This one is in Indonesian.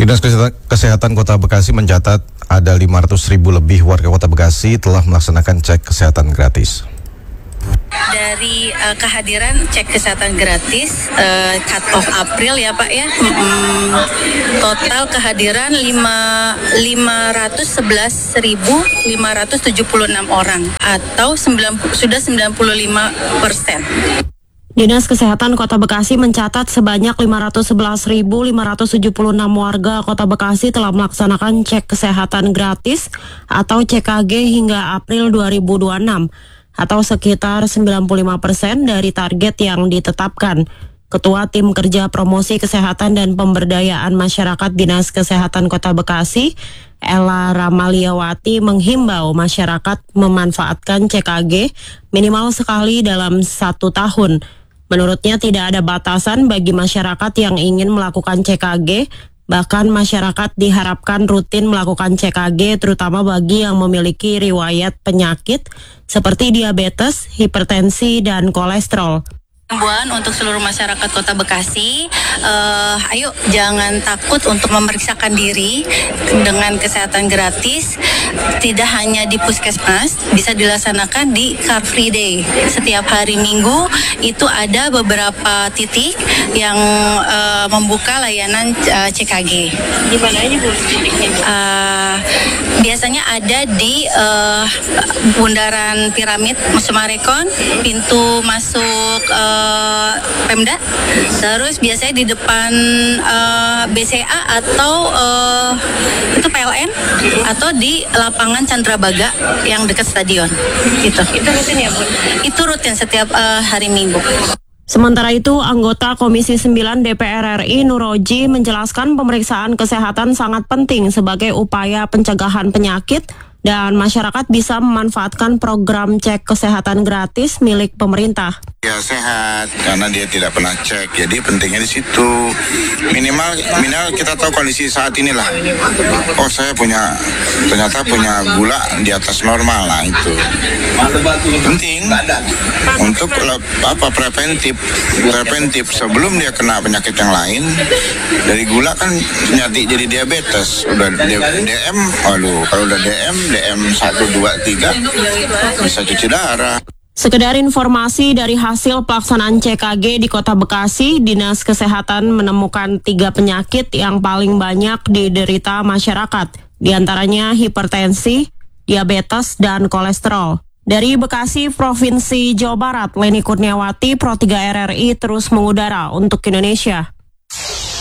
Dinas Kesehatan Kota Bekasi mencatat ada 500.000 lebih warga Kota Bekasi telah melaksanakan cek kesehatan gratis. Dari kehadiran cek kesehatan gratis cut off April ya Pak ya, total kehadiran 511.576 orang atau sudah 95%. Dinas Kesehatan Kota Bekasi mencatat sebanyak 511.576 warga Kota Bekasi telah melaksanakan cek kesehatan gratis atau CKG hingga April 2026 atau sekitar 95% dari target yang ditetapkan. Ketua Tim Kerja Promosi Kesehatan dan Pemberdayaan Masyarakat Dinas Kesehatan Kota Bekasi, Ella Ramaliawati, menghimbau masyarakat memanfaatkan CKG minimal sekali dalam 1 tahun. Menurutnya tidak ada batasan bagi masyarakat yang ingin melakukan CKG, bahkan masyarakat diharapkan rutin melakukan CKG terutama bagi yang memiliki riwayat penyakit seperti diabetes, hipertensi, dan kolesterol. Himbauan untuk seluruh masyarakat Kota Bekasi, ayo jangan takut untuk memeriksakan diri dengan kesehatan gratis. Tidak hanya di puskesmas, bisa dilaksanakan di Car Free Day. Setiap hari Minggu itu ada beberapa titik yang membuka layanan CKG. Di mana aja Bu? Biasanya ada di Bundaran Piramid Sumarekon, pintu masuk Pemda, terus biasanya di depan BCA atau itu PLN atau di lapangan Candrabaga yang dekat stadion. Gitu. Itu rutin ya Bu? Itu rutin setiap hari Minggu. Sementara itu, anggota Komisi 9 DPR RI Nuroji menjelaskan pemeriksaan kesehatan sangat penting sebagai upaya pencegahan penyakit dan masyarakat bisa memanfaatkan program cek kesehatan gratis milik pemerintah. Ya sehat karena dia tidak pernah cek, jadi pentingnya di situ minimal kita tahu kondisi saat inilah. Oh saya ternyata punya gula di atas normal, lah itu penting untuk preventif sebelum dia kena penyakit yang lain. Dari gula kan nyati jadi diabetes, udah DM, kalau udah DM 1, 2, 3 bisa cuci darah. Sekedar informasi dari hasil pelaksanaan CKG di Kota Bekasi, Dinas Kesehatan menemukan 3 penyakit yang paling banyak diderita masyarakat, diantaranya hipertensi, diabetes, dan kolesterol. Dari Bekasi, Provinsi Jawa Barat, Leni Kurniawati, Pro 3 RRI terus mengudara untuk Indonesia.